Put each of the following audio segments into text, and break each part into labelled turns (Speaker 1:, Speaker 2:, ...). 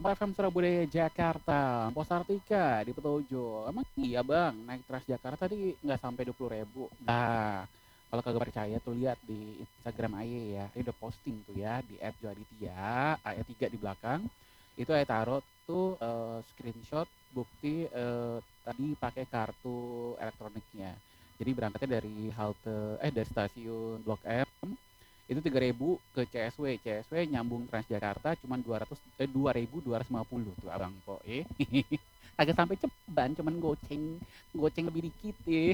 Speaker 1: FM Surabaya Jakarta, Pos Artika di Petojo. Emang iya bang, naik Transjakarta tadi nggak sampai 20.000. Nah, kalau kagak percaya tuh lihat di Instagram Aye ya, dia udah posting tuh ya di @joaditya, ayat 3 di belakang. Itu Aye taruh tuh screenshot bukti tadi pakai kartu elektroniknya. Jadi berangkatnya dari dari stasiun Blok M itu 3.000 ke CSW nyambung Transjakarta cuman 2.250 tuh abang po agak sampai ceban cuman goceng goceng lebih dikit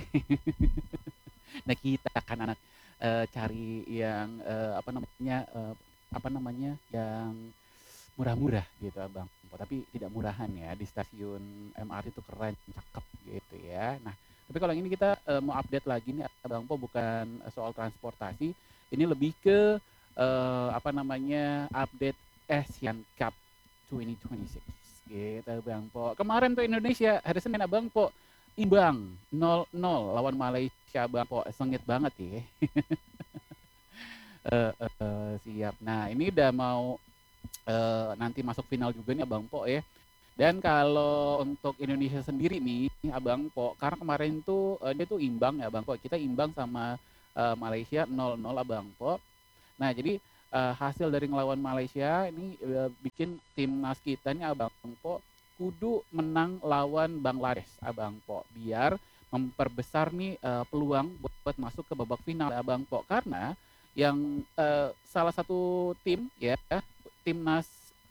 Speaker 1: nah kita kan anak cari yang apa namanya yang murah-murah gitu abang po tapi tidak murahan ya di stasiun MRT itu keren cakep gitu ya. Nah tapi kalau yang ini kita mau update lagi nih abang po bukan soal transportasi, ini lebih ke update Asian Cup 2026 gitu Bang Po. Kemarin tuh Indonesia hari Senin Abang Po imbang 0-0 lawan Malaysia Bang Po. Sengit banget ya. Siap. Nah, ini udah mau nanti masuk final juga nih Abang Po ya. Dan kalau untuk Indonesia sendiri nih Abang Po, karena kemarin tuh dia tuh imbang ya Abang Po. Kita imbang sama Malaysia 0-0 Abang Po. Nah, jadi hasil dari ngelawan Malaysia ini bikin timnas kita nih Abang Po kudu menang lawan Bangladesh Abang Po biar memperbesar nih peluang buat masuk ke babak final Abang Po karena yang salah satu tim ya timnas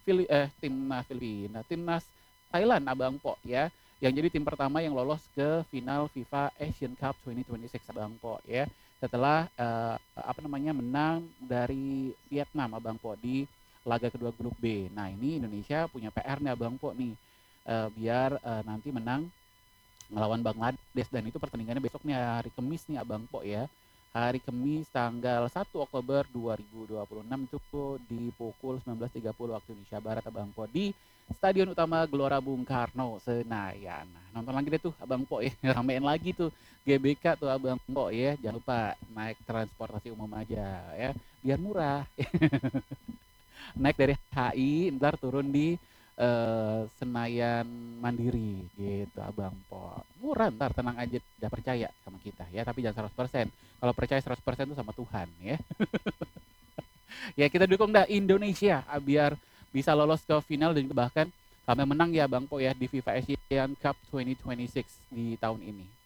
Speaker 1: timnas Thailand Abang Po ya yang jadi tim pertama yang lolos ke final FIFA Asian Cup 2026 Abang Po ya setelah menang dari Vietnam Abang Po di laga kedua grup B. Nah ini Indonesia punya PR nih Abang Po nih biar nanti menang melawan Bangladesh dan itu pertandingannya besoknya hari Kamis nih Abang Po ya. Hari Kamis tanggal 1 Oktober 2026 itu di pukul 19.30 waktu Indonesia Barat Abang Po di Stadion Utama Gelora Bung Karno Senayan. Nah, nonton lagi deh tuh Abang Po ya, ramein lagi tuh GBK tuh Abang Po ya. Jangan lupa naik transportasi umum aja ya, biar murah. Naik dari HI, ntar turun di Senayan Mandiri gitu Abang Po. Murah ntar tenang aja udah percaya sama kita ya, tapi jangan 100%. Kalau percaya 100% itu sama Tuhan ya. Ya kita dukung dah Indonesia biar bisa lolos ke final dan bahkan sampai menang ya Bang Po ya di FIFA Asian Cup 2026 di tahun ini.